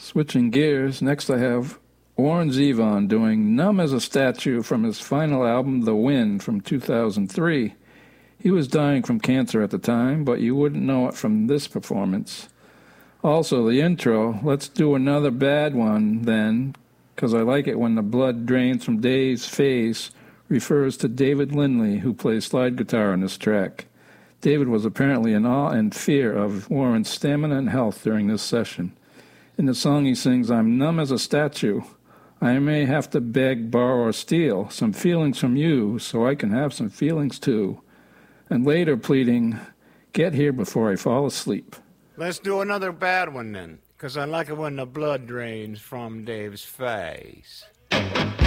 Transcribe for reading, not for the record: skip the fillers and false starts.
Switching gears, next I have Warren Zevon doing Numb as a Statue from his final album, The Wind, from 2003. He was dying from cancer at the time, but you wouldn't know it from this performance. Also, the intro, let's do another bad one then, because I like it when the blood drains from Dave's face, refers to David Lindley, who plays slide guitar on this track. David was apparently in awe and fear of Warren's stamina and health during this session. In the song he sings, I'm numb as a statue. I may have to beg, borrow, or steal some feelings from you so I can have some feelings too. And later pleading, get here before I fall asleep. Let's do another bad one then, because I like it when the blood drains from Dave's face.